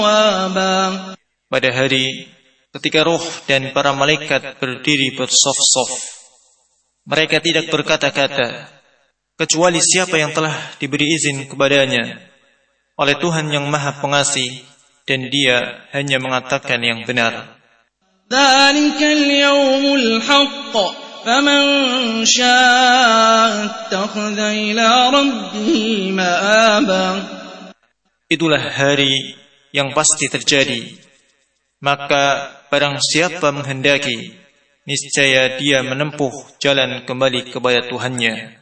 Pada hari ketika ruh dan para malaikat berdiri bersaf-saf, mereka tidak berkata-kata kecuali siapa yang telah diberi izin kepadanya oleh Tuhan yang Maha Pengasih, dan Dia hanya mengatakan yang benar. Dzalikal yaumul haqq faman syaa'a ittakhadha ila rabbih ma'aba. Itulah hari yang pasti terjadi, maka barang siapa menghendaki, niscaya dia menempuh jalan kembali kepada Tuhannya.